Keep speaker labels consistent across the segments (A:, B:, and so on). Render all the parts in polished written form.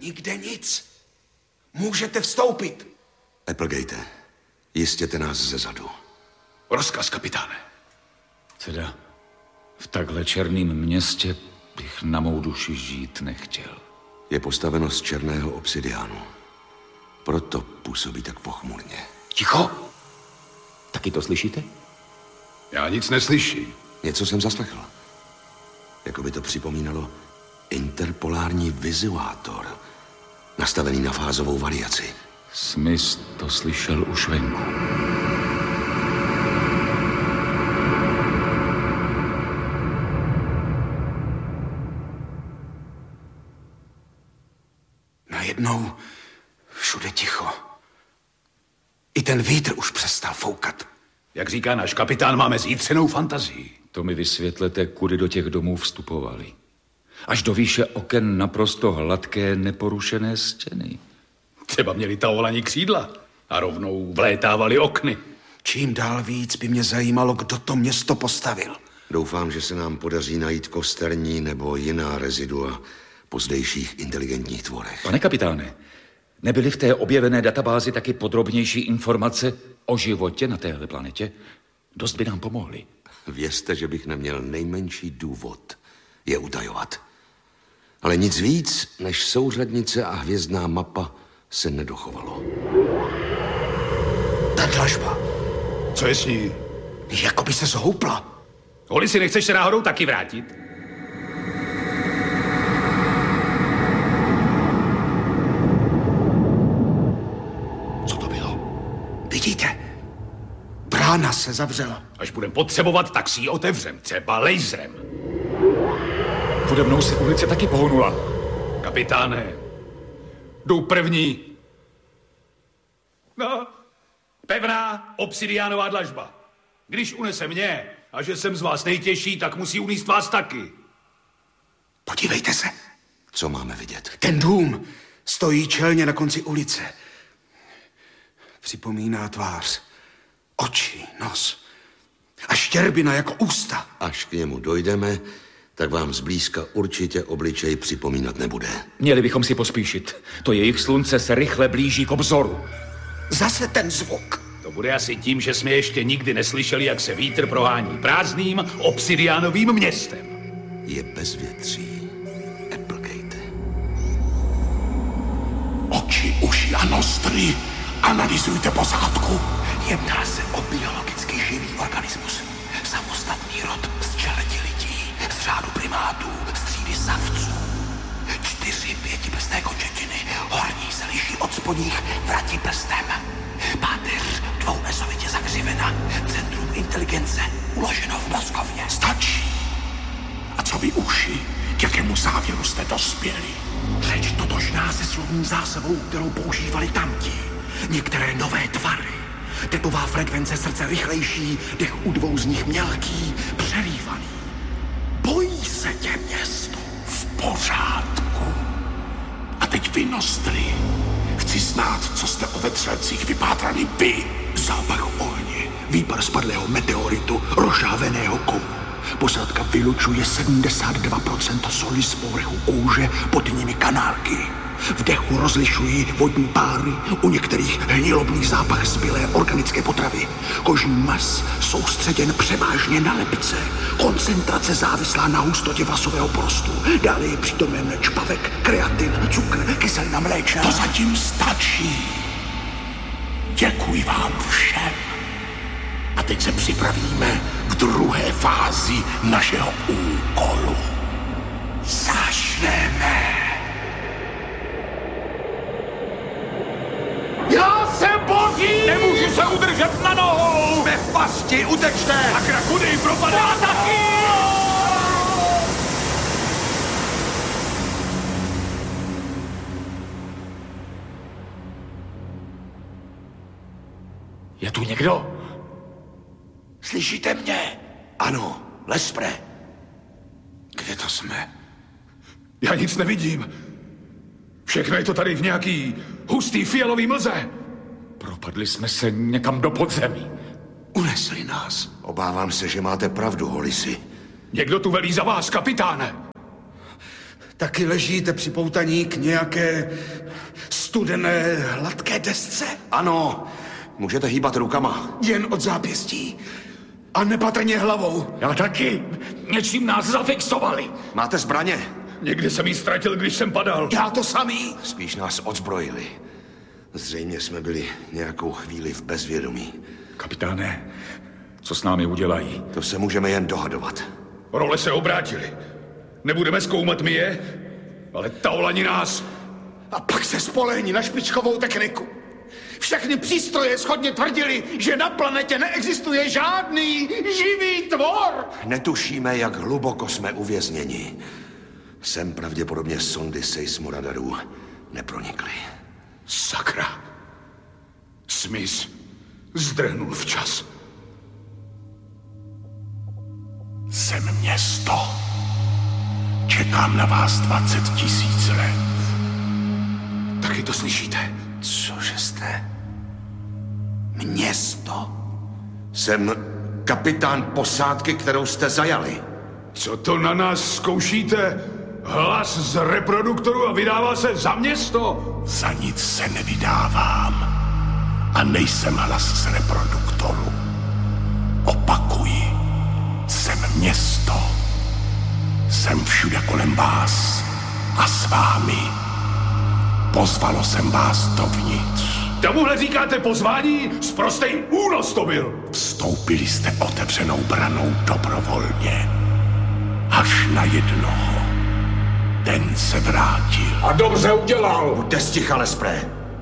A: Nikde nic. Můžete vstoupit.
B: Applegate, jistěte nás zezadu.
A: Rozkaz, kapitáne.
C: Teda v takhle černém městě bych na mou duši žít nechtěl.
B: Je postaveno z černého obsidiánu. Proto působí tak pochmurně.
A: Ticho.
D: Taky to slyšíte?
A: Já nic neslyším.
B: Něco jsem zaslechl. Jako by to připomínalo interpolární vizuátor, nastavený na fázovou variaci.
C: Smith to slyšel už venku.
A: Najednou všude ticho. I ten vítr už přestal foukat. Jak říká náš kapitán, máme zítřenou fantazii.
C: To mi vysvětlete, kudy do těch domů vstupovali. Až do výše oken naprosto hladké, neporušené stěny.
A: Třeba měli taolani křídla a rovnou vlétávali okny. Čím dál víc by mě zajímalo, kdo to město postavil.
B: Doufám, že se nám podaří najít kosterní nebo jiná rezidua pozdejších inteligentních tvorech.
C: Pane kapitáne, nebyly v té objevené databázi taky podrobnější informace o životě na téhle planetě? Dost by nám pomohly.
B: Vězte, že bych neměl nejmenší důvod je utajovat. Ale nic víc než souřadnice a hvězdná mapa se nedochovalo.
A: Ta dlažba.
E: Co je s ní?
A: Jako by se zhoupla.
E: Holly, si nechceš se náhodou taky vrátit?
A: Co to bylo? Vidíte? Brána se zavřela.
E: Až budem potřebovat, tak si ji otevřem. Třeba laserem.
C: Pode mnou se ulice taky pohonula.
E: Kapitáne, jdu první. No, pevná obsidiánová dlažba. Když unese mě a že jsem z vás nejtěžší, tak musí unést vás taky.
A: Podívejte se.
B: Co máme vidět?
A: Ten dům stojí čelně na konci ulice. Připomíná tvář, oči, nos a štěrbina jako ústa.
B: Až k němu dojdeme, tak vám zblízka určitě obličej připomínat nebude.
C: Měli bychom si pospíšit. To jejich slunce se rychle blíží k obzoru.
A: Zase ten zvuk.
E: To bude asi tím, že jsme ještě nikdy neslyšeli, jak se vítr prohání prázdným obsidiánovým městem.
B: Je bezvětří, Applegate.
A: Oči, uši a nostry. Analyzujte posádku. Jedná se o biologicky živý organismus. Samostatný rod z čeledi lidí, z řádu primátů, z třídy savců. 4 pětiprsté končetiny, horní se liší od spodních vratiprstem. Páteř dvouesovitě zakřivena, centrum inteligence uloženo v mozkovně. Stačí. A co vy uši? K jakému závěru jste dospěli? Řeč totožná se slovní zásobou, kterou používali tamti. Některé nové tvary. Tepová frekvence srdce rychlejší, dech u 2 z nich mělký, přerývaný. Bojí se tě město. V pořádku. A teď vy, nostry. Chci znát, co jste o vetřelcích vypátrali vy. Zápach ohně, výpar spadlého meteoritu, rozžáveného kovu. Posádka vylučuje 72% soli z povrchu kůže, pod nimi kanálky. V dechu rozlišují vodní páry, u některých hnilobný zápach zbylé organické potravy. Kožní mas soustředěn převážně na lepce. Koncentrace závislá na hustotě vlasového porostu. Dále je přítomen čpavek, kreatin, cukr, kyselina mléčná. To zatím stačí. Děkuji vám všem. A teď se připravíme k druhé fázi našeho úkolu. Začneme.
E: Já jsem boží! Nemůžu se udržet na nohou!
A: Jsme v pasti, utečte!
E: A krakudy propadá taky!
C: Je tu někdo?
A: Slyšíte mě? Ano, Lespre. Kde to jsme?
E: Já nic nevidím. Všechno je to tady v nějaký hustý fialový mlze.
C: Propadli jsme se někam do podzemí.
A: Unesli nás.
B: Obávám se, že máte pravdu, Hollisi.
E: Někdo tu velí za vás, kapitáne.
A: Taky ležíte připoutaní k nějaké studené hladké desce?
B: Ano, můžete hýbat rukama.
A: Jen od zápěstí. A nepatrně hlavou.
E: Já taky. Něčím nás zafixovali.
B: Máte zbraně?
E: Někde jsem ji ztratil, když jsem padal.
A: Já to samý.
B: Spíš nás odzbrojili. Zřejmě jsme byli nějakou chvíli v bezvědomí.
E: Kapitáne, co s námi udělají?
B: To se můžeme jen dohadovat.
E: Role se obrátily. Nebudeme zkoumat my je, ale taolani nás.
A: A pak se spolehni na špičkovou techniku. Všechny přístroje shodně tvrdili, že na planetě neexistuje žádný živý tvor.
B: Netušíme, jak hluboko jsme uvězněni. Sem pravděpodobně sondy seismoradarů nepronikly.
E: Sakra. Smith zdrhnul včas.
A: Jsem město. Čekám na vás 20 000 let.
E: Taky to slyšíte?
A: Cože jste? Město?
B: Jsem kapitán posádky, kterou jste zajali.
E: Co to na nás zkoušíte? Hlas z reproduktoru a vydává se za město?
A: Za nic se nevydávám. A nejsem hlas z reproduktoru. Opakuji. Jsem město. Jsem všude kolem vás a s vámi. Pozvalo jsem vás dovnitř.
E: Tomuhle říkáte pozvání? Sprostej únos to byl.
A: Vstoupili jste otevřenou branou dobrovolně. Až na jednoho. Ten se vrátil.
E: A dobře udělal.
B: Buďte sticha, Lespré.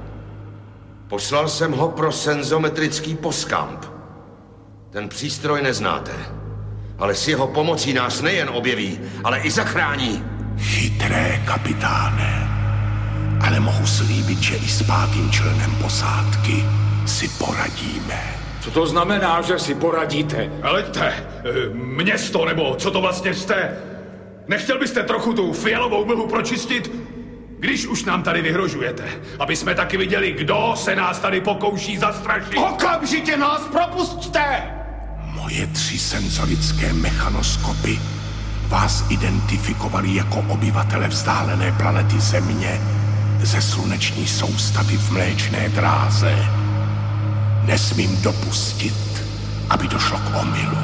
B: Poslal jsem ho pro senzometrický poskamp. Ten přístroj neznáte, ale s jeho pomocí nás nejen objeví, ale i zachrání.
A: Chytré, kapitáne. Ale mohu slíbit, že i s 5. členem posádky si poradíme.
F: Co to znamená, že si poradíte?
E: Ale město, nebo co to vlastně jste? Nechtěl byste trochu tu fialovou mlhu pročistit? Když už nám tady vyhrožujete, aby jsme taky viděli, kdo se nás tady pokouší zastrašit.
A: Okamžitě nás propusťte! Moje 3 senzorické mechanoskopy vás identifikovali jako obyvatele vzdálené planety Země ze sluneční soustavy v Mléčné dráze. Nesmím dopustit, aby došlo k omylu.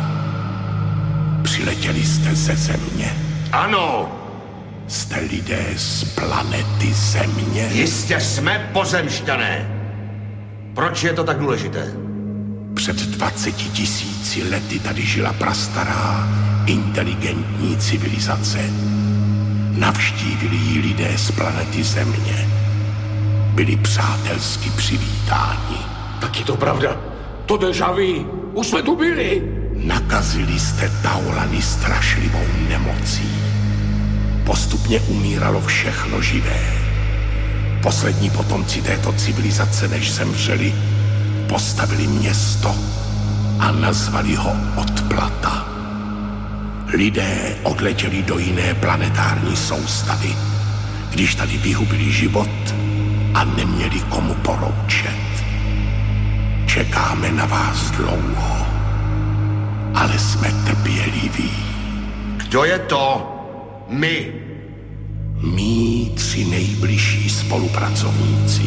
A: Přiletěli jste ze Země.
B: Ano!
A: Jste lidé z planety Země.
B: Jistě jsme pozemšťané. Proč je to tak důležité?
A: Před 20 000 lety tady žila prastará, inteligentní civilizace. Navštívili ji lidé z planety Země. Byli přátelsky přivítáni.
F: Tak je to pravda. To déjà vu. Už jsme tu byli.
A: Nakazili jste taolany strašlivou nemocí. Postupně umíralo všechno živé. Poslední potomci této civilizace, než zemřeli, postavili město a nazvali ho Odplata. Lidé odletěli do jiné planetární soustavy, když tady vyhubili život a neměli komu poroučet. Čekáme na vás dlouho, ale jsme trpěliví.
B: Kdo je to? My.
A: Mí 3 nejbližší spolupracovníci.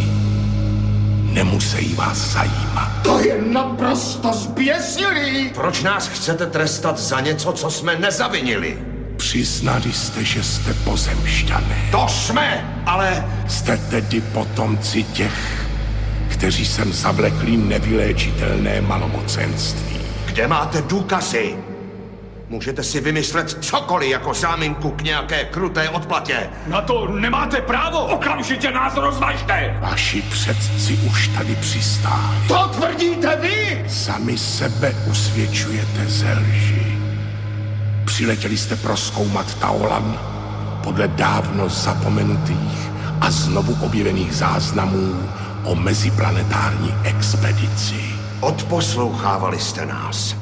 A: Nemusí vás zajímat.
G: To je naprosto zběsilý!
B: Proč nás chcete trestat za něco, co jsme nezavinili?
A: Přiznali jste, že jste pozemšťané.
B: To jsme, ale...
A: Jste tedy potomci těch, kteří sem zavlekli nevyléčitelné malomocenství.
B: Kde máte důkazy? Můžete si vymyslet cokoliv jako záminku k nějaké kruté odplatě.
E: Na to nemáte právo!
F: Okamžitě nás rozvažte!
A: Vaši předci už tady přistáli.
G: To tvrdíte vy!
A: Sami sebe usvědčujete ze lži. Přiletěli jste prozkoumat Taolan podle dávno zapomenutých a znovu objevených záznamů o meziplanetární expedici.
B: Odposlouchávali jste nás.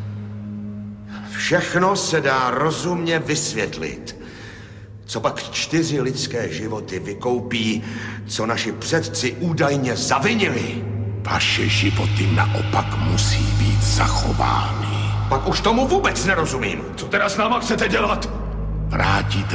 B: Všechno se dá rozumně vysvětlit. Co pak 4 lidské životy vykoupí, co naši předci údajně zavinili?
A: Vaše životy naopak musí být zachovány.
B: Pak už tomu vůbec nerozumím.
E: Co teda s náma chcete dělat?
A: Vrátíte